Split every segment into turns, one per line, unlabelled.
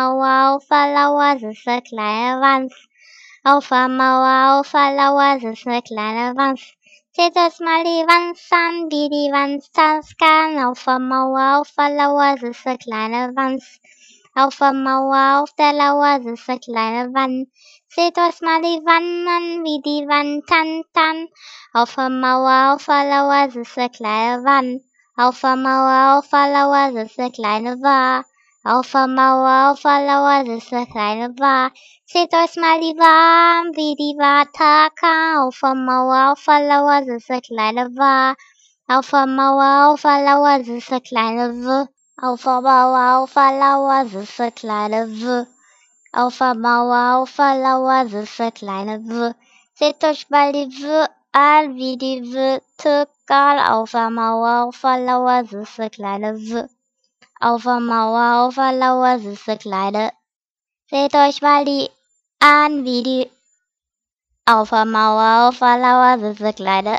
Mauer, auf der Lauer sitzt ne kleine Wanz. Auf der Mauer, auf der Lauer sitzt ne kleine Wanz. Seht euch mal die Wanz an, wie die Wanz tanzen kann. Auf der Mauer, auf der Lauer sitzt ne kleine Wanz. Auf der Mauer, auf der Lauer sitzt ne kleine Wann. Seht euch mal die Wann an, wie die Wann tanzen. Auf der Mauer, auf der Lauer sitzt ne kleine Wann. Auf der Mauer, auf der Lauer sitzt ne kleine Wa. Auf der Mauer, auf der Lauer sitzt ne kleine Wa. Seht euch mal die Wa, wie die Wa takan. Auf der Mauer, auf der Lauer sitzt ne kleine Wa. Auf der Mauer, auf der Lauer sitzt ne kleine W. Auf der Mauer, auf der Lauer sitzt ne kleine W. Auf der Mauer, auf der Lauer sitzt ne kleine W. Seht euch mal die W an, wie die W takan. Auf der Mauer, auf der Lauer sitzt ne kleine W. Auf der Mauer, auf der Lauer sitzt ne kleine. Seht euch mal die an, wie die. Auf der Mauer, auf der Lauer sitzt ne kleine.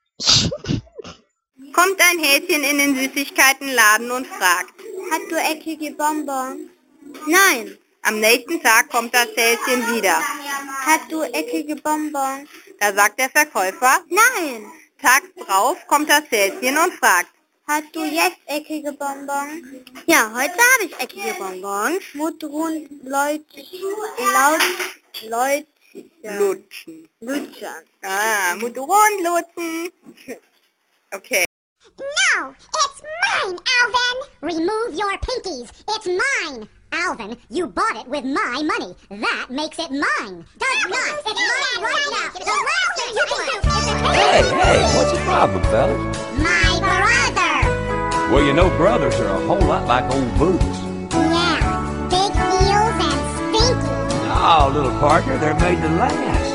Kommt ein Häschen in den Süßigkeitenladen und fragt:
Hast du eckige Bonbons? Nein.
Am nächsten Tag kommt das Häschen wieder.
Hast du eckige Bonbons?
Da sagt der Verkäufer:
Nein.
Tags drauf kommt das Häschen und fragt:
Hast du jetzt eckige Bonbons? Ja, heute habe ich eckige Bonbons. Mundrund,
Lutschen.
Lutschen.
Ah, Mundrund lutschen. Okay.
No, it's mine, Alvin! Remove your pinkies. It's mine. Alvin, you bought it with my money. That makes it mine. Does not. It's mine right now. The last thing you can do is
Hey, what's the problem, fellas?
my brother.
Well, you know brothers are a whole lot like old boots.
Yeah, big heels and stinky.
No, little partner, they're made to last.